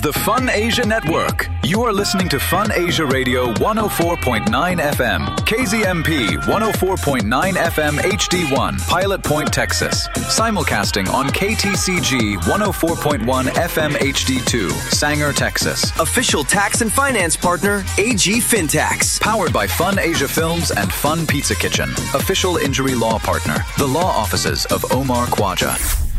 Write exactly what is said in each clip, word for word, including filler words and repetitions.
The Fun Asia Network. You are listening to Fun Asia Radio one oh four point nine F M, K Z M P one oh four point nine F M H D one, Pilot Point, Texas. Simulcasting on K T C G one oh four point one F M H D two, Sanger, Texas. Official tax and finance partner, A G Fintax. Powered by Fun Asia Films and Fun Pizza Kitchen. Official injury law partner, the law offices of Omar Khwaja.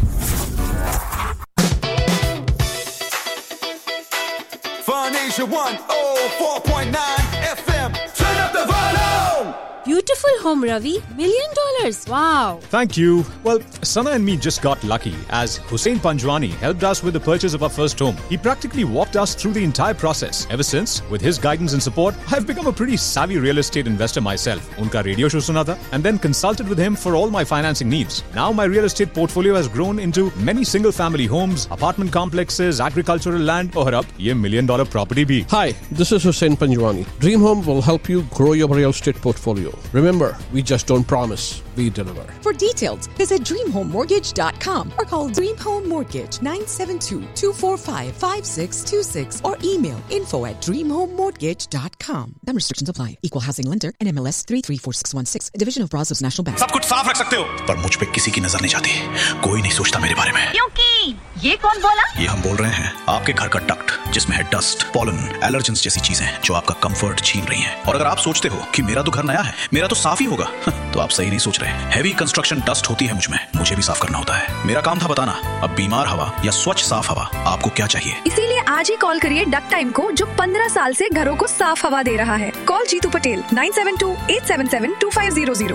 Fun Asia one oh four point nine F M. Turn up the volume! Beautiful home, Ravi. Million dollars. Wow. Thank you. Well, Sana and me just got lucky as Hussein Panjwani helped us with the purchase of our first home. He practically walked us through the entire process. Ever since, with his guidance and support, I've become a pretty savvy real estate investor myself. Unka radio show suna tha, and then consulted with him for all my financing needs. Now my real estate portfolio has grown into many single-family homes, apartment complexes, agricultural land, और अब ये million dollar property भी. Hi, this is Hussein Panjwani. Dream Home will help you grow your real estate portfolio. Remember, we just don't promise, we deliver. For details, visit dream home mortgage dot com or call Dream Home Mortgage nine seven two, two four five, five six two six or email info at dream home mortgage dot com. Some restrictions apply. Equal housing lender and M L S three three four six one six, a division of Brazos National Bank. सब कुछ साफ रख सकते हो, पर मुझ पे किसी की नजर नहीं जाती. कोई नहीं सोचता मेरे बारे में. क्योंकि ये कौन बोला? ये हम बोल रहे हैं आपके घर का डक्ट, जिसमें है डस्ट, पॉलन, एलर्जेंस जैसी चीजें जो आपका कंफर्ट छीन रही हैं. और अगर आप सोचते हो कि मेरा तो घर नया है, मेरा तो साफ ही होगा, तो आप सही नहीं सोच रहे. हैवी कंस्ट्रक्शन डस्ट होती है मुझ में, मुझे भी साफ करना होता है. मेरा काम था बताना, अब बीमार हवा या स्वच्छ साफ हवा आपको क्या चाहिए. इसीलिए आज ही कॉल करिए डक टाइम को, जो पंद्रह साल से घरों को साफ हवा दे रहा है. Call Jitu Patel nine seven to eight seven seven to five zero zero.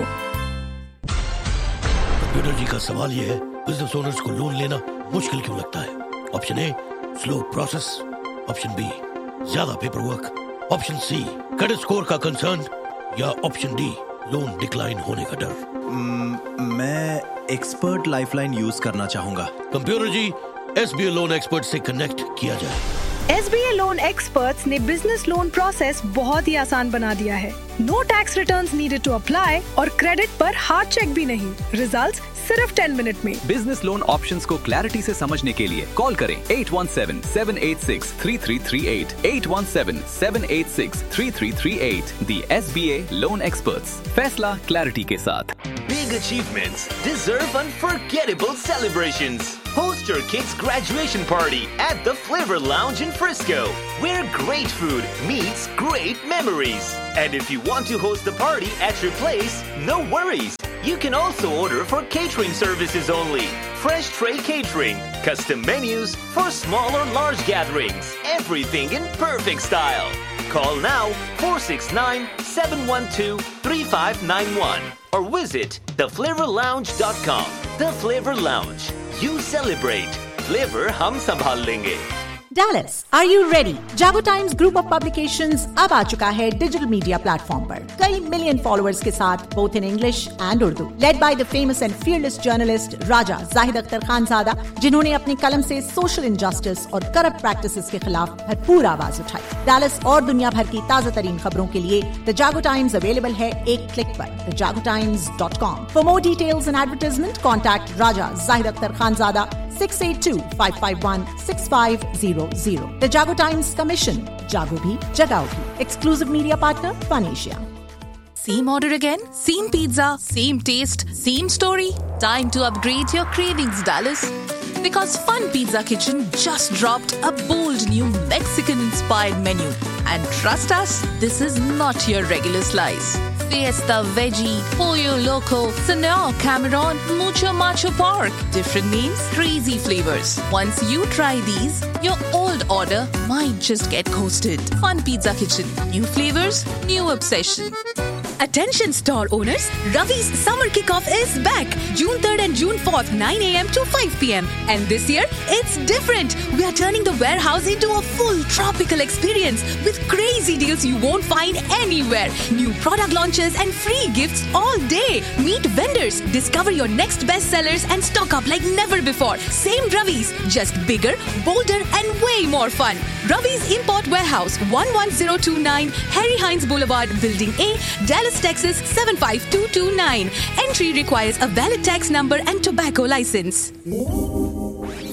Computer जी का सवाल ये है, बिजनेस ओनर्स को लोन लेना मुश्किल क्यों लगता है? Option A, slow process. Option B, ज्यादा paper work. Option C, credit score का कंसर्न. या ऑप्शन डी, लोन डिक्लाइन होने का डर. mm, मैं एक्सपर्ट लाइफलाइन यूज करना चाहूंगा. कंप्यूटर जी, एसबीए लोन एक्सपर्ट से कनेक्ट किया जाए. एस बी ए लोन एक्सपर्ट्स ने बिजनेस लोन प्रोसेस बहुत ही आसान बना दिया है. No tax returns needed to apply और क्रेडिट पर हार्ड चेक भी नहीं. रिजल्ट्स सिर्फ टेन मिनट में. बिजनेस लोन ऑप्शंस को क्लैरिटी से समझने के लिए कॉल करें eight one seven, seven eight six, three three three eight, eight one seven, seven eight six, three three three eight. दी एस बी ए लोन एक्सपर्ट्स. फैसला clarity के साथ. Big achievements deserve unforgettable celebrations. Host your kid's graduation party at the Flavor Lounge in Frisco, where great food meets great memories. And if you want to host the party at your place, no worries. You can also order for catering services only. Fresh tray catering, custom menus for small or large gatherings. Everything in perfect style. Call now four six nine, seven one two, three five nine one or visit the flavor lounge dot com. The Flavor Lounge. You celebrate. Flavor hum संभाल लेंगे. Dallas, are you ready? Jago Times Group of Publications अब आ चुका है digital media platform पर कई million followers के साथ, both in English and Urdu. Led by the famous and fearless journalist Raja Zahid Akhtar Khanzada, जिन्होंने अपनी कलम से सोशल इनजस्टिस और करप्ट प्रैक्टिसेस के खिलाफ भरपूर आवाज उठाई. Dallas और दुनिया भर की ताजा तरीन खबरों के लिए The Jago Times अवेलेबल है एक क्लिक पर the jago times dot com. For more details and advertisement, contact Raja Zahid Akhtar Khanzada six eight two, five five one, six five zero zero. The Jago Times Commission. Jago bhi, jagao bhi. Exclusive media partner, Fun Asia. Same order again? Same pizza? Same taste? Same story? Time to upgrade your cravings, Dallas. Because Fun Pizza Kitchen just dropped a bold new Mexican-inspired menu. And trust us, this is not your regular slice. Fiesta Veggie, Pollo Loco, Senor Cameron, Mucho Macho Pork. Different names, crazy flavors. Once you try these, your old order might just get coasted. Fun Pizza Kitchen. New flavors, new obsession. Attention store owners, Ravi's summer kickoff is back. June third and June fourth, nine a.m. to five p.m. And this year, it's different. We are turning the warehouse into a full tropical experience with crazy deals you won't find anywhere. New product launches and free gifts all day. Meet vendors, discover your next best sellers and stock up like never before. Same Ravi's, just bigger, bolder and way more fun. Ravi's Import Warehouse, one one zero two nine, Harry Hines Boulevard, Building A, Dallas, Texas seven five two two nine. Entry requires a valid tax number and tobacco license.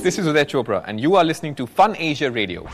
This is Uday Chopra, and you are listening to Fun Asia Radio.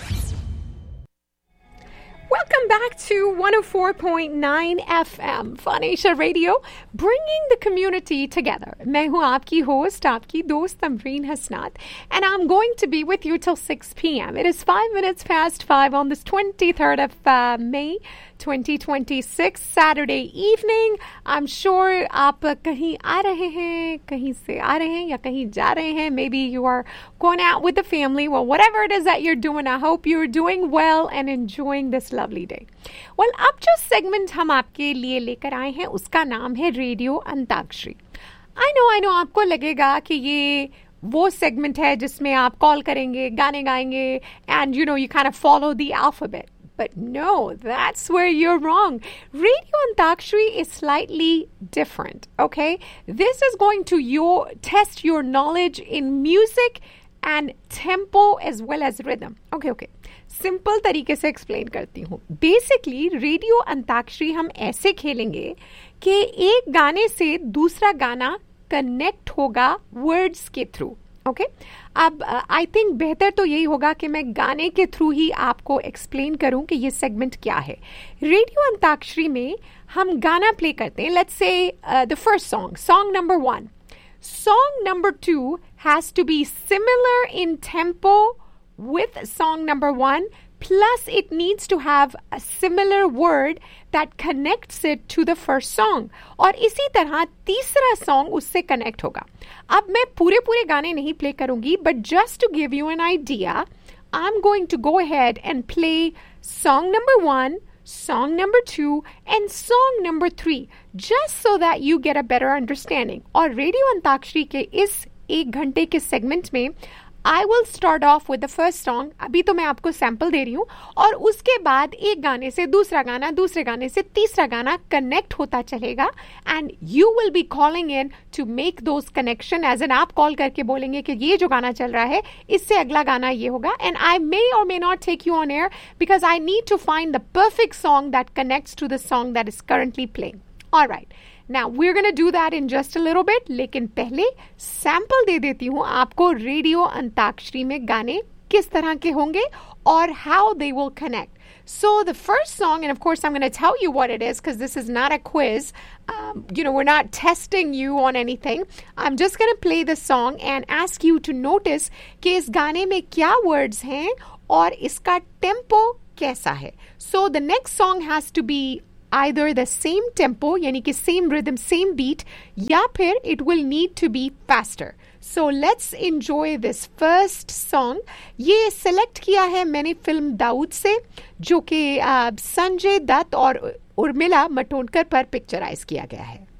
Welcome back to one oh four point nine F M, Fun Asia Radio, bringing the community together. मैं हूँ आपकी host, आपकी दोस्त Amreen Hasnat, and I'm going to be with you till six p.m. It is five minutes past five on this twenty-third of uh, May, twenty twenty-six, Saturday evening. I'm sure आप कहीं आ रहे हैं, कहीं से आ रहे हैं या कहीं जा रहे हैं. Maybe you are going out with the family. Well, whatever it is that you're doing, I hope you're doing well and enjoying this lovely day. Well, अब जो segment हम आपके लिए लेकर आए हैं उसका नाम है radio antakshari. I know, I know आपको लगेगा कि ये वो segment है जिसमें आप कॉल करेंगे, गाने गाएंगे, and you know you kind of follow the alphabet. But no, that's where you're wrong. Radio Antakshari is slightly different, okay? This is going to your, test your knowledge in music and tempo as well as rhythm. Okay, okay. Simple तरीके से explain करती हूँ. Basically radio antakshari हम ऐसे खेलेंगे कि एक गाने से दूसरा गाना कनेक्ट होगा वर्ड्स के थ्रू. Okay okay? अब आई uh, थिंक बेहतर तो यही होगा कि मैं गाने के थ्रू ही आपको एक्सप्लेन करूं कि ये सेगमेंट क्या है. रेडियो अंताक्षरी में हम गाना प्ले करते हैं. Let's say the first song, song number one. Song number two has to be similar in tempo with song number one, plus it needs to have a similar word that connects it to the first song. और इसी तरह तीसरा song उससे connect होगा. अब मैं पूरे पूरे गाने नहीं play करूंगी, but just to give you an idea, I'm going to go ahead and play song number one, song number two, and song number three, just so that you get a better understanding. और radio antakshari के इस एक घंटे के segment में I will start off with the first song. अभी तो मैं आपको सैंपल दे रही हूँ और उसके बाद एक गाने से दूसरा गाना, दूसरे गाने से तीसरा गाना कनेक्ट होता चलेगा and you will be calling in to make those connection. as in आप कॉल करके बोलेंगे कि ये जो गाना चल रहा है इससे अगला गाना ये होगा, and I may or may not take you on air because I need to find the perfect song that connects to the song that is currently playing. All right. Now, we're going to do that in just a little bit, लेकिन पहले sample दे देती हूँ आपको radio antakshari में गाने किस तरह के होंगे और how they will connect. So the first song, and of course I'm going to tell you what it is because this is not a quiz. Um, you know, we're not testing you on anything. I'm just going to play the song and ask you to notice कि इस गाने में क्या words हैं और इसका tempo कैसा है. So the next song has to be either the same tempo, यानी कि same rhythm, same beat, या फिर it will need to be faster. So let's enjoy this first song. ये select किया है मैंने फिल्म दाऊद से, जो कि संजय दत्त और उर्मिला मातोंडकर पर पिक्चराइज किया गया है.